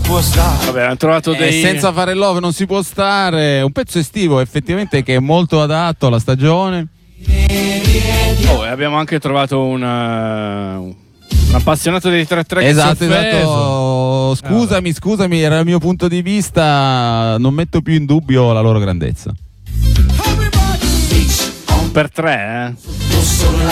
può stare. Vabbè, hanno trovato dei... Senza fare love non si può stare. Un pezzo estivo effettivamente che è molto adatto alla stagione. Oh, e abbiamo anche trovato un appassionato dei 3-3. Esatto. Scusami, era il mio punto di vista. Non metto più in dubbio la loro grandezza. Per 3,